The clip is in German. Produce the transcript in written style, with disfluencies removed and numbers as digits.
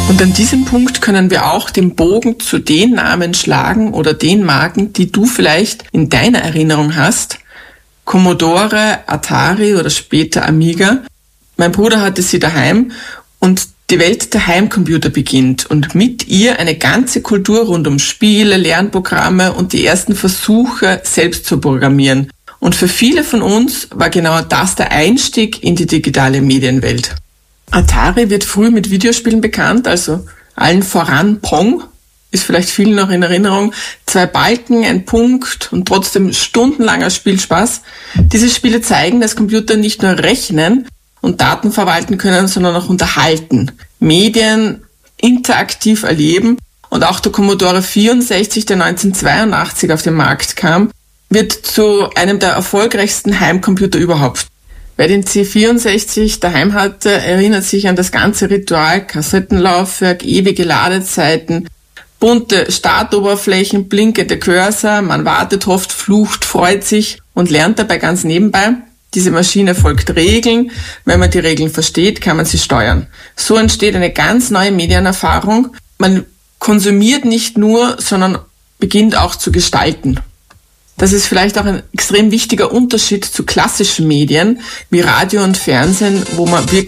Und an diesem Punkt können wir auch den Bogen zu den Namen schlagen oder den Marken, die du vielleicht in deiner Erinnerung hast. Commodore, Atari oder später Amiga. Mein Bruder hatte sie daheim und die Welt der Heimcomputer beginnt und mit ihr eine ganze Kultur rund um Spiele, Lernprogramme und die ersten Versuche, selbst zu programmieren. Und für viele von uns war genau das der Einstieg in die digitale Medienwelt. Atari wird früh mit Videospielen bekannt, also allen voran Pong, ist vielleicht vielen noch in Erinnerung. 2 Balken, ein Punkt und trotzdem stundenlanger Spielspaß. Diese Spiele zeigen, dass Computer nicht nur rechnen und Daten verwalten können, sondern auch unterhalten, Medien interaktiv erleben. Und auch der Commodore 64, der 1982 auf den Markt kam, wird zu einem der erfolgreichsten Heimcomputer überhaupt. Wer den C64 daheim hatte, erinnert sich an das ganze Ritual, Kassettenlaufwerk, ewige Ladezeiten, bunte Startoberflächen, blinkende Cursor, man wartet, hofft, flucht, freut sich und lernt dabei ganz nebenbei. Diese Maschine folgt Regeln. Wenn man die Regeln versteht, kann man sie steuern. So entsteht eine ganz neue Medienerfahrung. Man konsumiert nicht nur, sondern beginnt auch zu gestalten. Das ist vielleicht auch ein extrem wichtiger Unterschied zu klassischen Medien wie Radio und Fernsehen, wo man wirklich